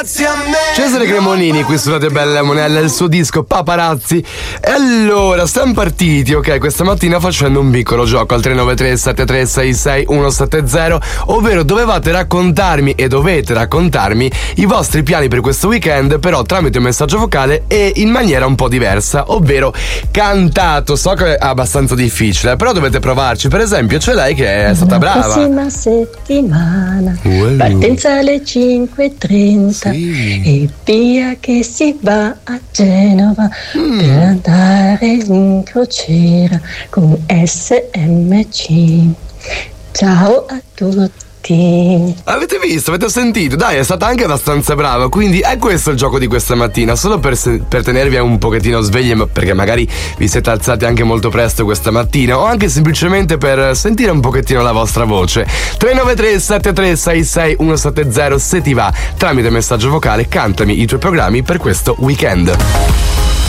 Cesare Cremonini qui su Radio Bella Monella, il suo disco Paparazzi. E allora, siamo partiti, ok, questa mattina facendo un piccolo gioco al 393 7366 170, ovvero dovevate raccontarmi e dovete raccontarmi i vostri piani per questo weekend, però tramite un messaggio vocale e in maniera un po' diversa, ovvero cantato. So che è abbastanza difficile, però dovete provarci. Per esempio c'è lei che è stata brava. La prossima settimana partenza alle 5:30 e via che si va a Genova per andare in crociera con SMC. Ciao a tutti. Avete visto? Avete sentito? Dai, è stata anche abbastanza brava. Quindi è questo il gioco di questa mattina. Solo per tenervi un pochettino svegli, perché magari vi siete alzati anche molto presto questa mattina, o anche semplicemente per sentire un pochettino la vostra voce. 393 7366 170. Se ti va, tramite messaggio vocale, cantami i tuoi programmi per questo weekend.